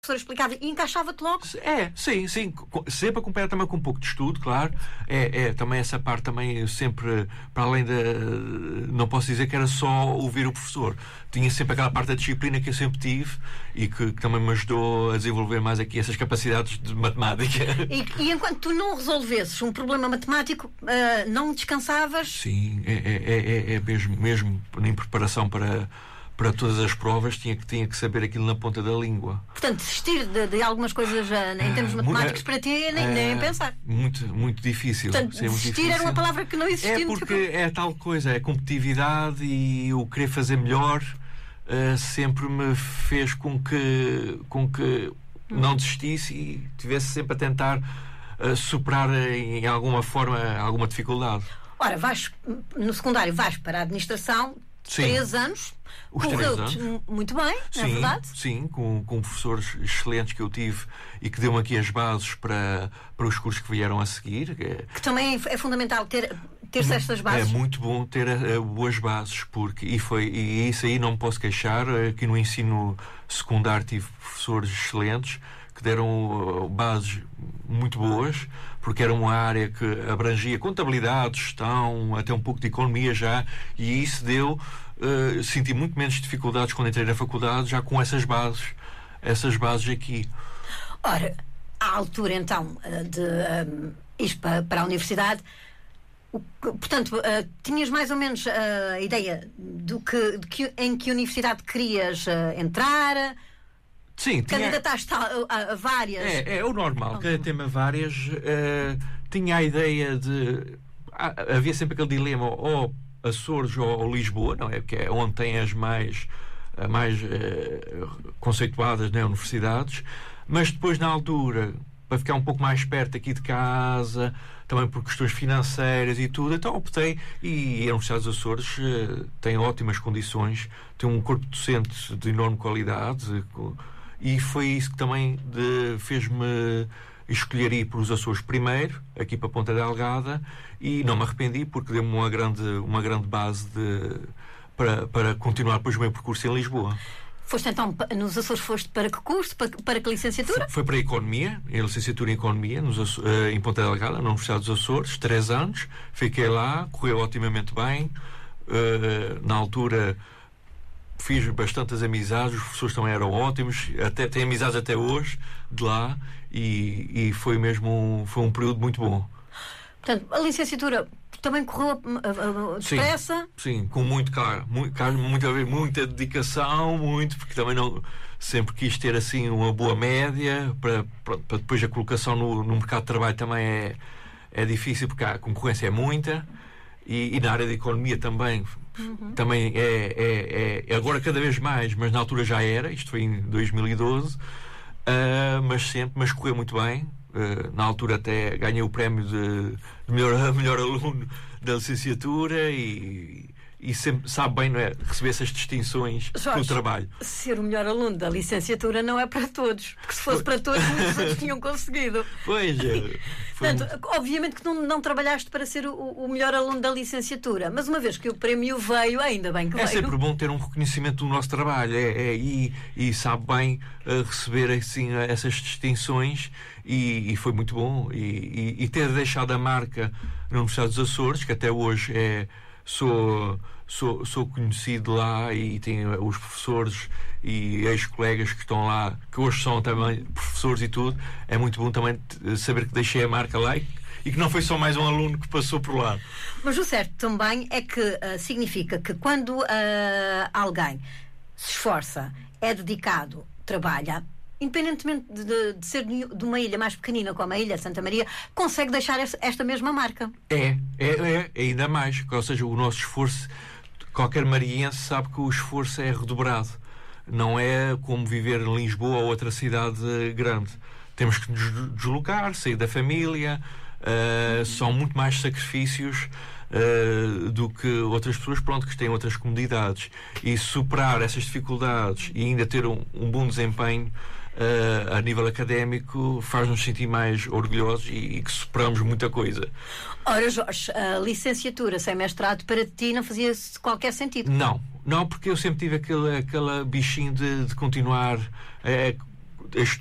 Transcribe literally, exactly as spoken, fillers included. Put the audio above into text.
professor explicava e encaixava-te logo? É, sim, sim. Sempre acompanhado também com um pouco de estudo, claro. É, é também essa parte também, eu sempre, para além da... Não posso dizer que era só ouvir o professor. Tinha sempre aquela parte da disciplina que eu sempre tive e que, que também me ajudou a desenvolver mais aqui essas capacidades de matemática. E, e enquanto tu não resolvesses um problema matemático, uh, não descansavas? Sim, é, é, é, é mesmo, mesmo em preparação para... para todas as provas, tinha que, tinha que saber aquilo na ponta da língua. Portanto, desistir de, de algumas coisas uh, em termos matemáticos, uh, para ti, nem, uh, nem pensar. Muito, muito difícil. Portanto, muito desistir difícil. Era uma palavra que não existia. É porque é tal coisa, é a competitividade e o querer fazer melhor uh, sempre me fez com que, com que hum. não desistisse e estivesse sempre a tentar uh, superar em alguma forma alguma dificuldade. Ora, vais, no secundário vais para a administração, Sim. três anos, correu-te muito bem, sim, não é verdade? Sim, com, com professores excelentes que eu tive e que deu-me aqui as bases para, para os cursos que vieram a seguir. Que também é fundamental ter, ter estas bases. É muito bom ter a, a boas bases, porque, e, foi, e isso aí não me posso queixar, aqui no ensino secundário tive professores excelentes que deram bases muito boas, porque era uma área que abrangia contabilidade, gestão, até um pouco de economia já, e isso deu, uh, senti muito menos dificuldades quando entrei na faculdade, já com essas bases, essas bases aqui. Ora, à altura então de um, ir para, para a universidade, o que, portanto, uh, tinhas mais ou menos uh, a ideia do que, de que, em que universidade querias uh, entrar? Sim, tinha... Candidataste a, a, a várias. É, é o normal, cada tema várias. Uh, tinha a ideia de. Ah, havia sempre aquele dilema, ou Açores ou, ou Lisboa, não é? Que é onde tem as mais, mais uh, conceituadas, né, universidades, mas depois, na altura, para ficar um pouco mais perto aqui de casa, também por questões financeiras e tudo, então optei, e a Universidade dos Açores uh, tem ótimas condições, tem um corpo docente de enorme qualidade. Com, E foi isso que também de, fez-me escolher ir para os Açores primeiro, aqui para Ponta Delgada, e não me arrependi porque deu-me uma grande, uma grande base de, para, para continuar depois o meu percurso em Lisboa. Foste então, nos Açores foste para que curso? Para, para que licenciatura? Foi, foi para a Economia, a licenciatura em Economia, nos Açores, em Ponta Delgada, na Universidade dos Açores, três anos, fiquei lá, correu otimamente bem, uh, na altura... Fiz bastantes amizades, os professores também eram ótimos, até, tenho amizades até hoje de lá, e, e foi mesmo um, foi um período muito bom. Portanto, a licenciatura também correu uh, uh, depressa? Sim, sim, com muito, claro, muito, muita, muita dedicação, muito, porque também não, sempre quis ter assim uma boa média, para, para, para depois a colocação no, no mercado de trabalho também é, é difícil, porque a concorrência é muita, e, e na área de economia também. Uhum. Também é, é, é agora cada vez mais, mas na altura já era, isto foi em dois mil e doze, uh, mas sempre, mas correu muito bem. Uh, na altura até ganhei o prémio de, de melhor, melhor aluno da licenciatura e, e sempre sabe bem, não é, receber essas distinções Jorge, pelo trabalho. Ser o melhor aluno da licenciatura não é para todos, porque se fosse para todos, muitos outros tinham conseguido. Pois é. Portanto, muito... obviamente que não, não trabalhaste para ser o, o melhor aluno da licenciatura, mas uma vez que o prémio veio, ainda bem que é veio. É sempre bom ter um reconhecimento do nosso trabalho, é, é, e, e sabe bem uh, receber assim, essas distinções, e, e foi muito bom. E, e, e ter deixado a marca na Universidade dos Açores, que até hoje é. Sou, sou, sou conhecido lá e tenho os professores e ex-colegas que estão lá, que hoje são também professores e tudo. É muito bom também saber que deixei a marca lá e, e que não foi só mais um aluno que passou por lá. Mas o certo também é que uh, significa que quando uh, alguém se esforça, é dedicado, trabalha, independentemente de, de, de ser de uma ilha mais pequenina como a Ilha de Santa Maria, consegue deixar esta mesma marca. É, é, é, é ainda mais. Ou seja, o nosso esforço, qualquer mariense sabe que o esforço é redobrado. Não é como viver em Lisboa ou outra cidade grande. Temos que nos deslocar, sair da família, uh, são muito mais sacrifícios Uh, do que outras pessoas, pronto, que têm outras comodidades, e superar essas dificuldades e ainda ter um, um bom desempenho uh, a nível académico faz-nos sentir mais orgulhosos e, e que superamos muita coisa. Ora, Jorge, a licenciatura sem mestrado para ti não fazia qualquer sentido? Não, não, porque eu sempre tive aquele, aquele bichinho de, de continuar, é, este